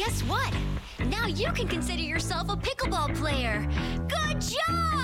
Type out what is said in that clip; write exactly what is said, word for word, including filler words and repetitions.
guess what? Now you can consider yourself a pickleball player. Good job!